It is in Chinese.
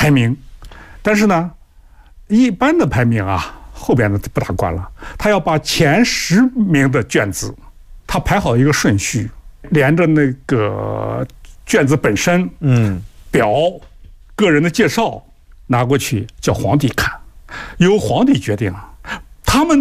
排名。但是呢，一般的排名啊，后边的不大管了，他要把前10名的卷子，他排好一个顺序，连着那个卷子本身，表、个人的介绍拿过去叫皇帝看，由皇帝决定。他们